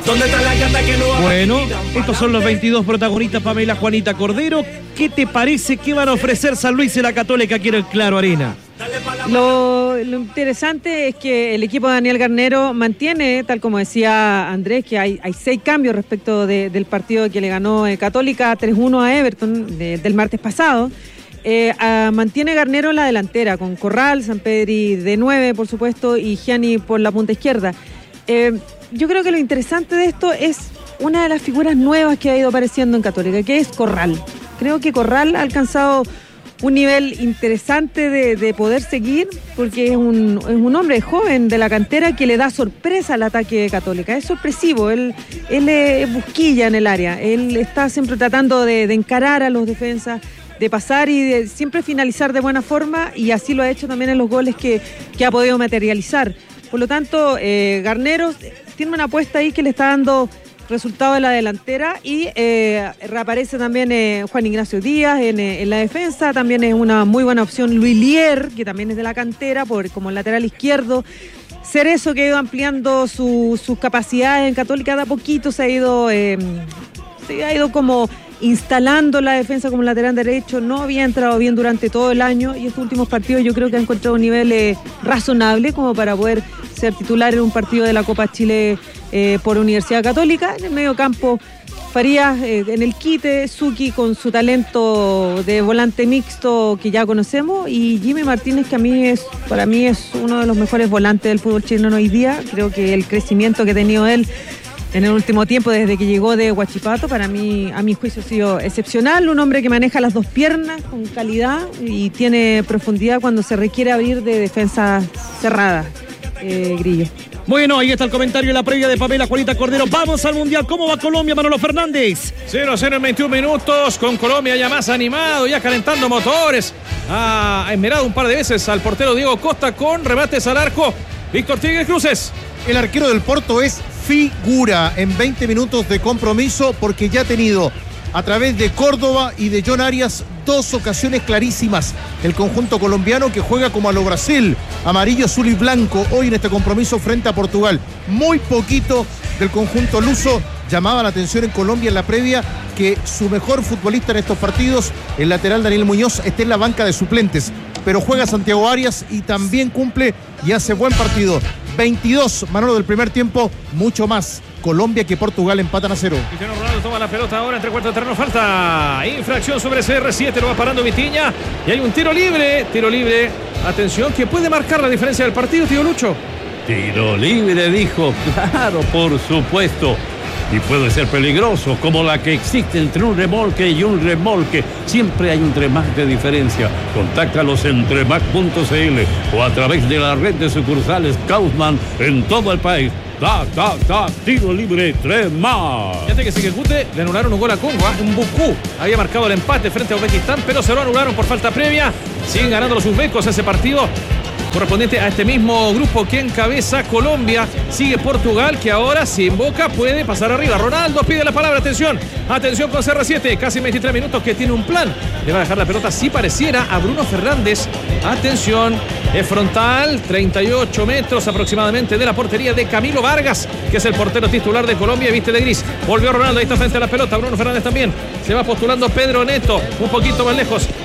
Bueno, estos son los 22 protagonistas, Pamela, Juanita Cordero. ¿Qué te parece que van a ofrecer San Luis y la Católica aquí en el Claro Arena? Lo interesante es que el equipo de Daniel Garnero mantiene, tal como decía Andrés, que hay 6 cambios respecto del partido que le ganó Católica 3-1 a Everton del martes pasado. Mantiene Garnero en la delantera, con Corral, Sampedri de 9, por supuesto, y Gianni por la punta izquierda. Yo creo que lo interesante de esto es una de las figuras nuevas que ha ido apareciendo en Católica, que es Corral. Creo que Corral ha alcanzado un nivel interesante de poder seguir, porque es un hombre joven de la cantera que le da sorpresa al ataque de Católica. Es sorpresivo, él es busquilla en el área, él está siempre tratando de encarar a los defensas, de pasar y de siempre finalizar de buena forma, y así lo ha hecho también en los goles que ha podido materializar. Por lo tanto, Garnero tiene una apuesta ahí que le está dando resultado en la delantera, y reaparece también Juan Ignacio Díaz en la defensa. También es una muy buena opción Luis Lier, que también es de la cantera, como lateral izquierdo. Cerezo, que ha ido ampliando sus capacidades en Católica, de a poquito se ha ido como instalando la defensa como lateral derecho. No había entrado bien durante todo el año, y estos últimos partidos yo creo que ha encontrado un nivel razonable como para poder ser titular en un partido de la Copa Chile por Universidad Católica. En el medio campo, Farías en el quite, Suki con su talento de volante mixto que ya conocemos, y Jimmy Martínez, que para mí es uno de los mejores volantes del fútbol chileno hoy día. Creo que el crecimiento que ha tenido él en el último tiempo, desde que llegó de Huachipato, para mí, a mi juicio, ha sido excepcional. Un hombre que maneja las dos piernas con calidad y tiene profundidad cuando se requiere abrir de defensa cerrada. Grillo. Bueno, ahí está el comentario y la previa de Pamela, Juanita Cordero. Vamos al Mundial. ¿Cómo va Colombia, Manolo Fernández? 0-0 en 21 minutos, con Colombia ya más animado, ya calentando motores. Ha esmerado un par de veces al portero Diego Costa con remates al arco. Víctor Tigre Cruces. El arquero del Porto es figura en 20 minutos de compromiso, porque ya ha tenido, a través de Córdoba y de John Arias, 2 ocasiones clarísimas. El conjunto colombiano, que juega como a lo Brasil, amarillo, azul y blanco, hoy en este compromiso frente a Portugal. Muy poquito del conjunto luso. Llamaba la atención en Colombia en la previa que su mejor futbolista en estos partidos, el lateral Daniel Muñoz, esté en la banca de suplentes, pero juega Santiago Arias y también cumple y hace buen partido. 22, Manolo, del primer tiempo, mucho más Colombia que Portugal, empatan a 0. Cristiano Ronaldo toma la pelota ahora entre cuarto de terreno, falta, infracción sobre CR7, lo va parando Vitinha, y hay un tiro libre, atención, que puede marcar la diferencia del partido, tío Lucho. Tiro libre, dijo, claro, por supuesto. Y puede ser peligroso, como la que existe entre un remolque y un remolque. Siempre hay un Tremac de diferencia. Contáctalos en tremac.cl o a través de la red de sucursales Kaufman en todo el país. Tiro libre Tremac. Fíjate que Siquecute le anularon un gol a Congo, un Bucú había marcado el empate frente a Uzbekistán, pero se lo anularon por falta previa. Siguen ganando los uzbecos ese partido correspondiente a este mismo grupo que encabeza Colombia. Sigue Portugal, que ahora, si invoca, puede pasar arriba. Ronaldo pide la palabra, atención con CR7, casi 23 minutos, que tiene un plan. Le va a dejar la pelota, si pareciera, a Bruno Fernández. Atención, es frontal, 38 metros aproximadamente de la portería de Camilo Vargas, que es el portero titular de Colombia y viste de gris. Volvió Ronaldo, ahí está frente a la pelota, Bruno Fernández también. Se va postulando Pedro Neto, un poquito más lejos.